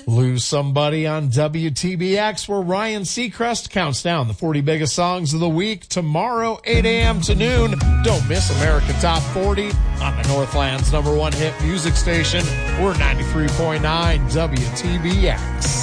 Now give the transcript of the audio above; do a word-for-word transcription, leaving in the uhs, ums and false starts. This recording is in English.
Lose Somebody on W T B X, where Ryan Seacrest counts down the forty biggest songs of the week. Tomorrow, eight a.m. to noon. Don't miss America Top forty on the Northland's number one hit music station. We're ninety-three point nine W T B X.